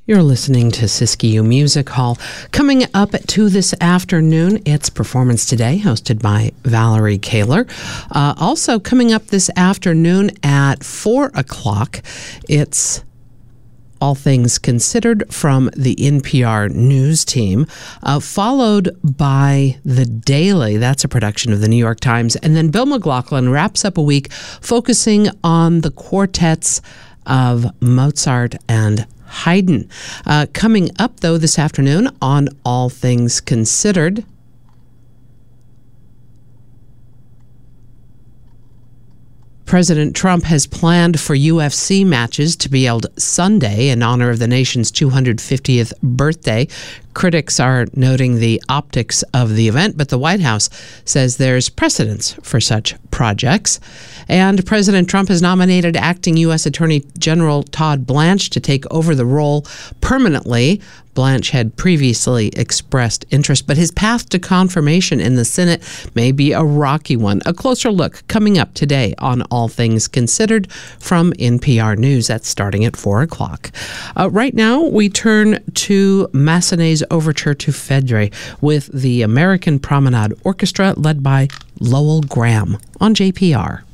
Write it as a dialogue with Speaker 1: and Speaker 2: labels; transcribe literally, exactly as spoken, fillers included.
Speaker 1: You're listening to Siskiyou Music Hall. Coming up at two this afternoon, it's Performance Today, hosted by Valerie Kaler. Uh, also coming up this afternoon at four o'clock, it's All Things Considered from the N P R News team, uh, followed by The Daily. That's a production of the New York Times. And then Bill McLaughlin wraps up a week focusing on the quartets of Mozart and Haydn. Uh, coming up, though, this afternoon on All Things Considered, President Trump has planned for U F C matches to be held Sunday in honor of the nation's two hundred fiftieth birthday. Critics are noting the optics of the event, but the White House says there's precedence for such projects. And President Trump has nominated acting U S Attorney General Todd Blanche to take over the role permanently. Blanche had previously expressed interest, but his path to confirmation in the Senate may be a rocky one. A closer look coming up today on All Things Considered from N P R News. That's starting at four o'clock. Uh, right now, we turn to Massenet's Overture to Phèdre with the American Promenade Orchestra led by Lowell Graham on J P R.